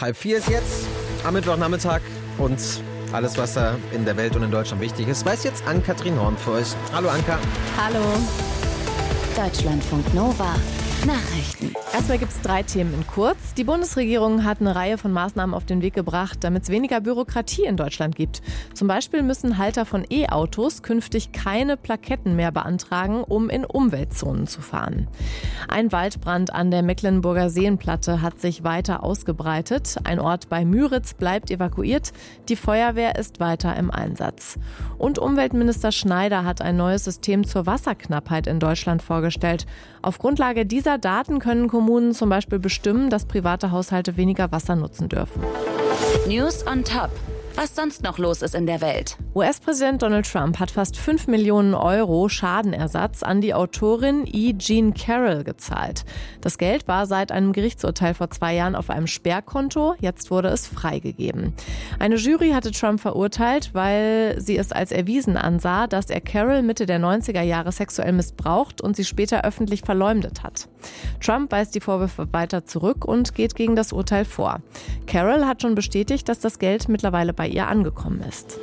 3:30 ist jetzt am Mittwochnachmittag und alles, was da in der Welt und in Deutschland wichtig ist, weiß jetzt Ann-Kathrin Horn für euch. Hallo Anka. Hallo. Deutschlandfunk Nova. Nachrichten. Erstmal gibt es 3 Themen in kurz. Die Bundesregierung hat eine Reihe von Maßnahmen auf den Weg gebracht, damit es weniger Bürokratie in Deutschland gibt. Zum Beispiel müssen Halter von E-Autos künftig keine Plaketten mehr beantragen, um in Umweltzonen zu fahren. Ein Waldbrand an der Mecklenburger Seenplatte hat sich weiter ausgebreitet. Ein Ort bei Müritz bleibt evakuiert. Die Feuerwehr ist weiter im Einsatz. Und Umweltminister Schneider hat ein neues System zur Wasserknappheit in Deutschland vorgestellt. Auf Grundlage dieser Daten können Kommunen zum Beispiel bestimmen, dass private Haushalte weniger Wasser nutzen dürfen. News on top. Was sonst noch los ist in der Welt. US-Präsident Donald Trump hat fast 5 Millionen Euro Schadenersatz an die Autorin E. Jean Carroll gezahlt. Das Geld war seit einem Gerichtsurteil vor 2 Jahren auf einem Sperrkonto. Jetzt wurde es freigegeben. Eine Jury hatte Trump verurteilt, weil sie es als erwiesen ansah, dass er Carroll Mitte der 90er Jahre sexuell missbraucht und sie später öffentlich verleumdet hat. Trump weist die Vorwürfe weiter zurück und geht gegen das Urteil vor. Carroll hat schon bestätigt, dass das Geld mittlerweile bei ihr angekommen ist.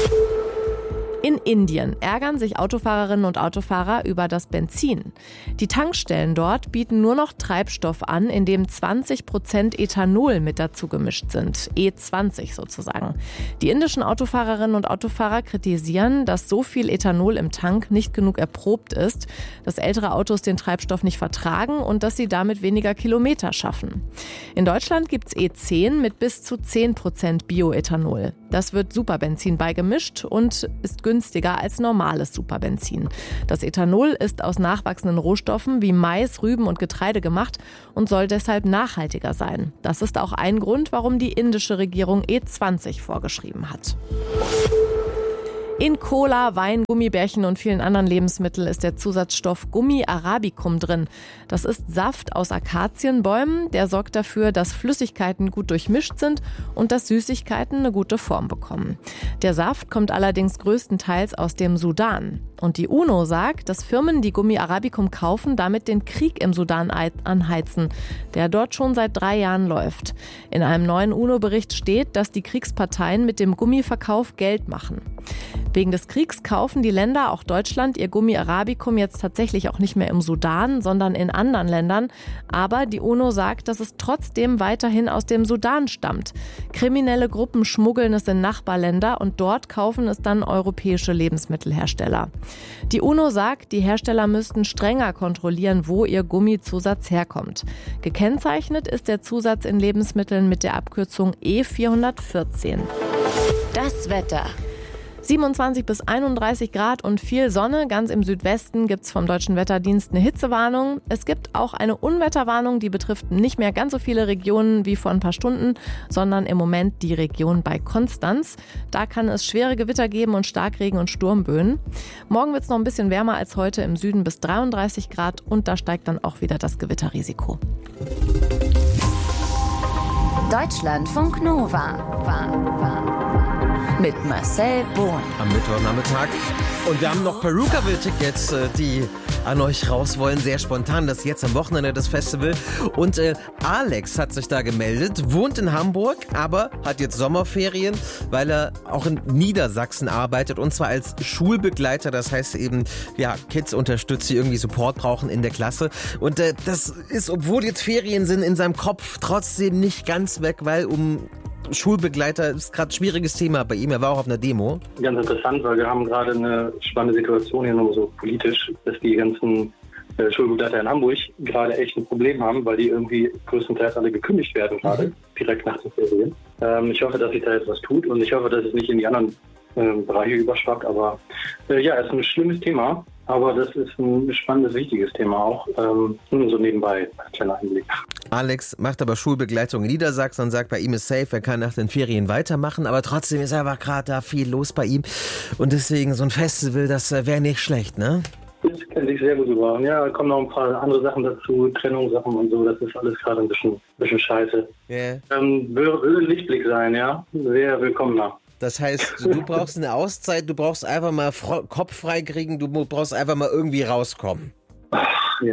In Indien ärgern sich Autofahrerinnen und Autofahrer über das Benzin. Die Tankstellen dort bieten nur noch Treibstoff an, in dem 20% Ethanol mit dazu gemischt sind. E20 sozusagen. Die indischen Autofahrerinnen und Autofahrer kritisieren, dass so viel Ethanol im Tank nicht genug erprobt ist, dass ältere Autos den Treibstoff nicht vertragen und dass sie damit weniger Kilometer schaffen. In Deutschland gibt es E10 mit bis zu 10% Bioethanol. Das wird Superbenzin beigemischt und ist günstiger als normales Superbenzin. Das Ethanol ist aus nachwachsenden Rohstoffen wie Mais, Rüben und Getreide gemacht und soll deshalb nachhaltiger sein. Das ist auch ein Grund, warum die indische Regierung E20 vorgeschrieben hat. In Cola, Wein, Gummibärchen und vielen anderen Lebensmitteln ist der Zusatzstoff Gummi arabicum drin. Das ist Saft aus Akazienbäumen, der sorgt dafür, dass Flüssigkeiten gut durchmischt sind und dass Süßigkeiten eine gute Form bekommen. Der Saft kommt allerdings größtenteils aus dem Sudan. Und die UNO sagt, dass Firmen, die Gummi arabicum kaufen, damit den Krieg im Sudan anheizen, der dort schon seit 3 Jahren läuft. In einem neuen UNO-Bericht steht, dass die Kriegsparteien mit dem Gummiverkauf Geld machen. Wegen des Kriegs kaufen die Länder, auch Deutschland, ihr Gummi arabicum jetzt tatsächlich auch nicht mehr im Sudan, sondern in anderen Ländern. Aber die UNO sagt, dass es trotzdem weiterhin aus dem Sudan stammt. Kriminelle Gruppen schmuggeln es in Nachbarländer und dort kaufen es dann europäische Lebensmittelhersteller. Die UNO sagt, die Hersteller müssten strenger kontrollieren, wo ihr Gummizusatz herkommt. Gekennzeichnet ist der Zusatz in Lebensmitteln mit der Abkürzung E414. Das Wetter. 27 bis 31 Grad und viel Sonne. Ganz im Südwesten gibt es vom Deutschen Wetterdienst eine Hitzewarnung. Es gibt auch eine Unwetterwarnung, die betrifft nicht mehr ganz so viele Regionen wie vor ein paar Stunden, sondern im Moment die Region bei Konstanz. Da kann es schwere Gewitter geben und Starkregen und Sturmböen. Morgen wird es noch ein bisschen wärmer als heute, im Süden bis 33 Grad und da steigt dann auch wieder das Gewitterrisiko. Deutschlandfunk Nova. Mit Marcel Bohn. Am Mittwochnachmittag. Und wir haben noch Perukaville-Tickets, die an euch raus wollen. Sehr spontan, das ist jetzt am Wochenende das Festival. Und Alex hat sich da gemeldet, wohnt in Hamburg, aber hat jetzt Sommerferien, weil er auch in Niedersachsen arbeitet. Und zwar als Schulbegleiter, das heißt eben, ja, Kids unterstützt, die irgendwie Support brauchen in der Klasse. Und das ist, obwohl jetzt Ferien sind, in seinem Kopf trotzdem nicht ganz weg, weil Schulbegleiter ist gerade ein schwieriges Thema bei ihm. Er war auch auf einer Demo. Ganz interessant, weil wir haben gerade eine spannende Situation hier nur so politisch, dass die ganzen Schulbegleiter in Hamburg gerade echt ein Problem haben, weil die irgendwie größtenteils alle gekündigt werden gerade, direkt nach den Ferien. Ich hoffe, dass sich da jetzt was tut und ich hoffe, dass es nicht in die anderen Bereiche überschwappt. Aber ja, es ist ein schlimmes Thema. Aber das ist ein spannendes, wichtiges Thema auch. Nur so nebenbei, als kleiner Einblick. Alex macht aber Schulbegleitung in Niedersachsen und sagt, bei ihm ist safe, er kann nach den Ferien weitermachen. Aber trotzdem ist einfach gerade da viel los bei ihm. Und deswegen so ein Festival, das wäre nicht schlecht, ne? Das kann sich sehr gut gebrauchen. Ja, da kommen noch ein paar andere Sachen dazu, Trennungssachen und so. Das ist alles gerade ein bisschen scheiße. Yeah. Würde ein Lichtblick sein, ja. Sehr willkommener. Das heißt, du brauchst eine Auszeit, du brauchst einfach mal Kopf frei kriegen, du brauchst einfach mal irgendwie rauskommen. Ach, ja.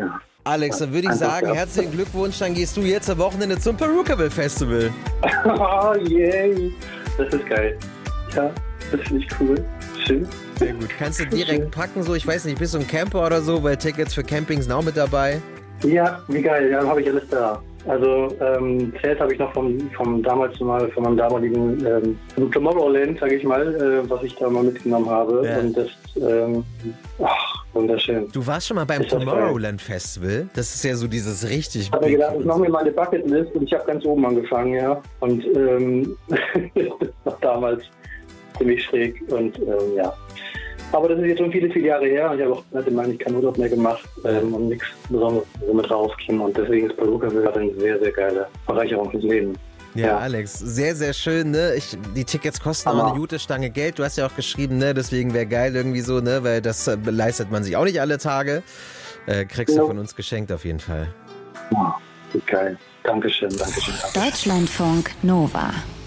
Alex, dann würde ich Einfach, sagen, ja. herzlichen Glückwunsch, dann gehst du jetzt am Wochenende zum Perucaville Festival. Oh, yay. Das ist geil. Ja, das finde ich cool. Schön. Sehr gut. Kannst du direkt packen, so, ich weiß nicht, bist du ein Camper oder so, weil Tickets für Camping sind auch mit dabei. Ja, wie geil. Ja, dann habe ich alles da. Also Zelt habe ich noch vom damals mal, von meinem damaligen Tomorrowland, sage ich mal, was ich da mal mitgenommen habe. Ja. Und das, wunderschön. Du warst schon mal beim Ist das Tomorrowland Festival. Das ist ja so dieses richtig Ich habe mir gedacht, ich mache mir mal eine Bucketlist und ich habe ganz oben angefangen, ja. Und das war damals ziemlich schräg und ja. Aber das ist jetzt schon viele, viele Jahre her und ich habe auch eigentlich keinen Urlaub mehr gemacht und nichts Besonderes so mit rausgehen. Und deswegen ist Perucaville eine sehr, sehr geile Bereicherung fürs Leben. Ja, Alex, sehr, sehr schön, ne? Die Tickets kosten auch eine gute Stange Geld. Du hast ja auch geschrieben, ne? Deswegen wäre geil irgendwie so, ne? Weil das leistet man sich auch nicht alle Tage. Kriegst du von uns geschenkt auf jeden Fall. Ja, geil. Dankeschön. Deutschlandfunk Nova.